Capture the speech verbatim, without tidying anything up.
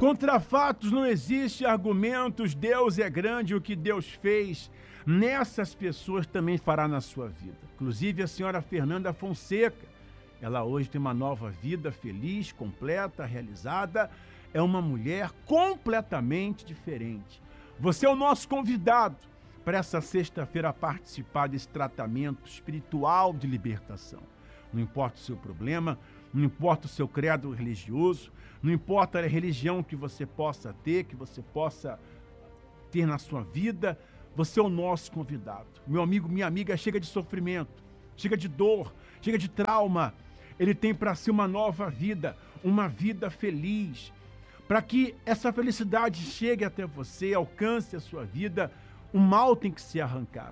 Contra fatos não existe argumentos, Deus é grande, o que Deus fez nessas pessoas também fará na sua vida. Inclusive a senhora Fernanda Fonseca, ela hoje tem uma nova vida feliz, completa, realizada, é uma mulher completamente diferente. Você é o nosso convidado para essa sexta-feira participar desse tratamento espiritual de libertação. Não importa o seu problema, não importa o seu credo religioso, não importa a religião que você possa ter, que você possa ter na sua vida, você é o nosso convidado. Meu amigo, minha amiga, chega de sofrimento, chega de dor, chega de trauma. Ele tem para si uma nova vida, uma vida feliz. Para que essa felicidade chegue até você, alcance a sua vida, o mal tem que ser arrancado.